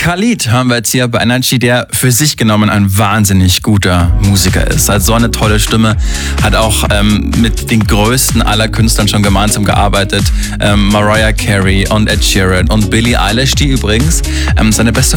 Khalid hören wir jetzt hier bei Energy, der für sich genommen ein wahnsinnig guter Musiker ist. Also so eine tolle Stimme, hat auch mit den größten aller Künstlern schon gemeinsam gearbeitet. Mariah Carey und Ed Sheeran und Billie Eilish, die übrigens seine beste